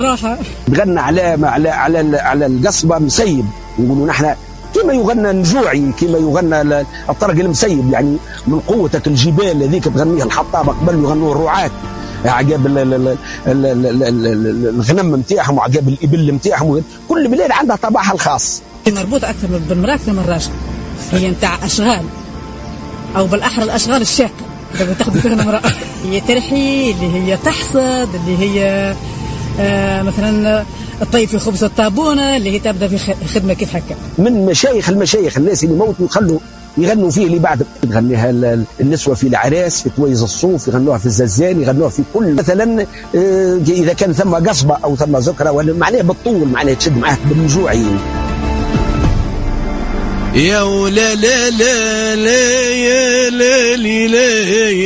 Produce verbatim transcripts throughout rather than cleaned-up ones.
بصراحة. غنى على على على على القصبة مسيب، نقولوا نحن كما يغنى النجوعي، كما يغنى الطرق المسيب، يعني من قوتك الجبال هذيك تغنيها الحطابة قبل يغنوا الرعاة عقاب الغنم نتاعهم وعقاب الإبل نتاعهم. كل بلاد عندها طبعها الخاص. مربوطة أكثر بالمرأة من الراجل، هي نتاع أشغال أو بالأحرى الأشغال الشاقة إذا بتاخذ فيها المرأة. هي ترحي اللي هي تحصد، اللي هي آه مثلا الطيب في خبز الطابونة، اللي هي تبدأ في خدمة كيف هكا. من مشايخ المشايخ الناس اللي موتوا يخلوا يغنوا فيه اللي بعد تغنيها النسوة في العراس، في تويز الصوف، يغنوها في الززان، يغنوها في كل مثلا إذا كان ثم قصبة أو ثم ذكرى ولا معناها بالطول، معناها تشد معاه بالنجوعين. يا ولا لا لا لا يا لا لي لا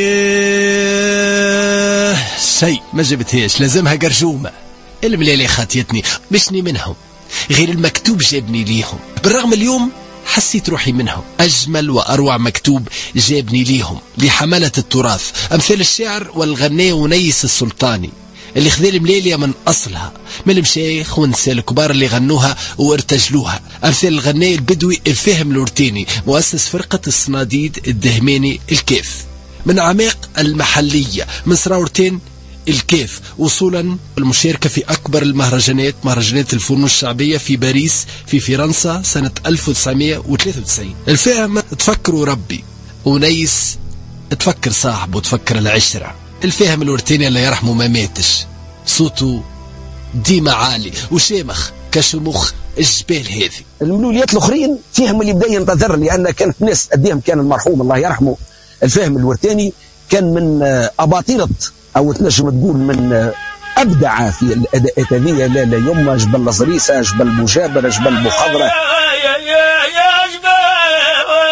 يا شيء ما جبتهاش، لازمها قرجومة. الملالي خاطيتني مشني منهم، غير المكتوب جابني ليهم. بالرغم اليوم حسيت روحي منهم. أجمل وأروع مكتوب جابني ليهم لحملة التراث، أمثال الشعر والغناء ونيس السلطاني اللي خذا الملالية من أصلها، من المشايخ والنساء الكبار اللي غنوها وارتجلوها. أمثال الغناء البدوي الفهم الورتيني مؤسس فرقة الصناديد الدهماني الكيف، من عماق المحلية من سراورتين الكيف، وصولا المشاركة في أكبر المهرجانات، مهرجانات الفنون الشعبية في باريس في فرنسا سنة ألف وتسعمائة وثلاثة وتسعين. الفهم تفكروا ربي، ونيس تفكر صاحبه وتفكر العشرة. الفهم الورتيني اللي يرحمه ما ماتش، صوته ديما عالي وشامخ كشموخ الجبال هذه. الملوليات الأخرين فيهم اللي بدا ينتظر، لأن كانت ناس أديهم كان المرحوم الله يرحمه الفهم الورتيني كان من أباطرة أو تنجم تقول من أبدع في الأداءات هذه. لا لا يما جبل الزريسة، جبل مجابرة، جبل مخضرة.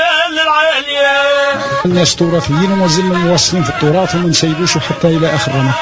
الناس تراثيين وما زلنا مواصلين في التراث وما نسيبوش حتى إلى آخر رمق.